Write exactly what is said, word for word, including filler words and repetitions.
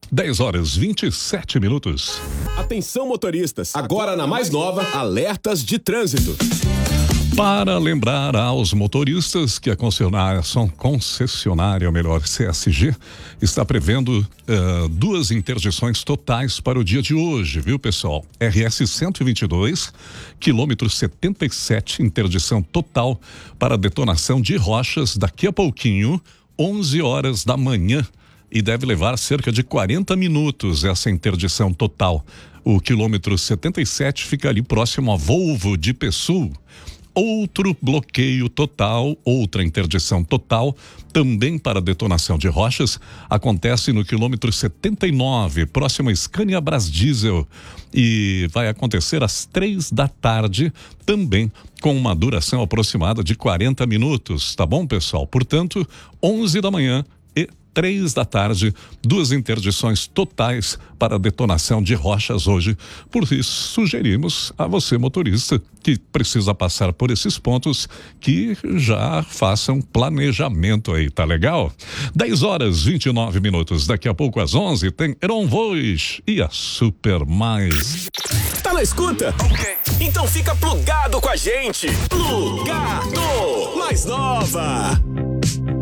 dez horas e vinte e sete minutos. Atenção motoristas, agora na Mais Nova, alertas de trânsito. Para lembrar aos motoristas que a concessionária, concessionária, ou melhor, C S G, está prevendo uh, duas interdições totais para o dia de hoje, viu, pessoal? R S cento e vinte e dois, quilômetro setenta e sete, interdição total para detonação de rochas daqui a pouquinho, onze horas da manhã, e deve levar cerca de quarenta minutos essa interdição total. O quilômetro setenta e sete fica ali próximo a Volvo de Pessul. Outro bloqueio total, outra interdição total, também para detonação de rochas, acontece no quilômetro setenta e nove, próximo a Scania Brasdiesel, e vai acontecer às três da tarde, também com uma duração aproximada de quarenta minutos, tá bom, pessoal? Portanto, onze da manhã e três da tarde, duas interdições totais para detonação de rochas hoje. Por isso, sugerimos a você, motorista, que precisa passar por esses pontos, que já faça um planejamento aí, tá legal? dez horas e vinte e nove minutos. Daqui a pouco às onze tem Heron Voz e a Super Mais. Tá na escuta? Ok. Então fica plugado com a gente. Plugado Mais Nova.